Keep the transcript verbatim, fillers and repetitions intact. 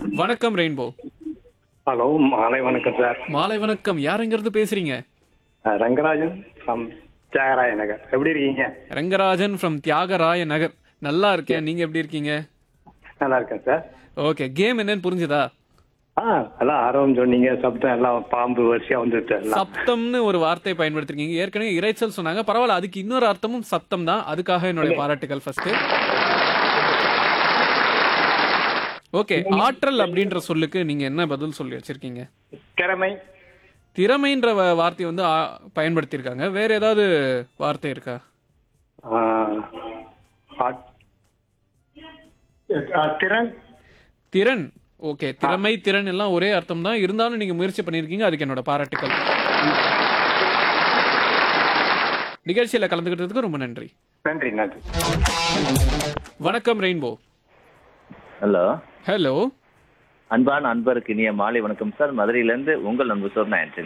வணக்கம் rainbow. Hello, மாலை வணக்கம் சார். மாலை வணக்கம். யார் எங்கிருந்து பேசுறீங்க? அஹ், ரங்கராஜன் ஃப்ரம் தியாகராய நகர். எப்படி இருக்கீங்க? ரங்கராஜன் ஃப்ரம் தியாகராய நகர். நல்லா இருக்கேன். நீங்க எப்படி இருக்கீங்க? நல்லா இருக்கேன் சார். ஓகே, கேம் என்னன்னு புரிஞ்சுதா? ஆ எல்லாம் ஆர்வம் சொன்னீங்க, சப்தம் எல்லாம் பாம்பு வரிசையா வந்துட்டு எல்லாம். சப்தம்னு ஒரு வார்த்தை பயன்படுத்திருக்கீங்க. ஏற்கனவே இரைச்சல் சொன்னாங்க. பரவாயில்ல, அதுக்கு இன்னொரு அர்த்தமும் சப்தம் தான். அதுக்காக என்னுடைய பாராட்டுகள் ஃபர்ஸ்ட். ஓகே, ஆற்றல் அப்படின்ற சொல்லுக்கு நீங்க என்ன பதில் சொல்லி வச்சிருக்கீங்க? திறமை. திறமைன்ற வ- வார்த்தையை வந்து ஆ- பயன்படுத்தியிருக்காங்க. வேற ஏதாவது வார்த்தை இருக்கா? ஆஹ், ஆ- அஹ், திறன். திறன். ஓகே, திறமை திறன் எல்லாம் ஒரே அர்த்தம் தான். இருந்தாலும் நீங்க முயற்சி பண்ணியிருக்கீங்க. அதுக்கு என்னோட பாராட்டுக்கள். நிகழ்ச்சியில கலந்துக்கிட்டதுக்கு ரொம்ப நன்றி. நன்றி நன்றி. வணக்கம் ரெயின்போ. Hello, hello. அன்பான அன்பருக்கு இனிய மாலை வணக்கம் சார். மதுரையிலேருந்து உங்கள் நண்பர் சொன்ன ஆண்டனி.